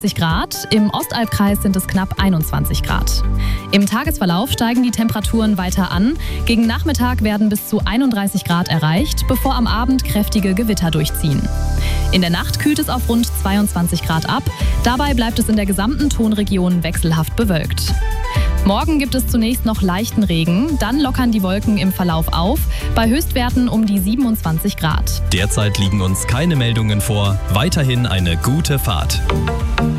Grad, im Ostalbkreis sind es knapp 21 Grad. Im Tagesverlauf steigen die Temperaturen weiter an. Gegen Nachmittag werden bis zu 31 Grad erreicht, bevor am Abend kräftige Gewitter durchziehen. In der Nacht kühlt es auf rund 22 Grad ab. Dabei bleibt es in der gesamten Tonregion wechselhaft bewölkt. Morgen gibt es zunächst noch leichten Regen, dann lockern die Wolken im Verlauf auf, bei Höchstwerten um die 27 Grad. Derzeit liegen uns keine Meldungen vor. Weiterhin eine gute Fahrt.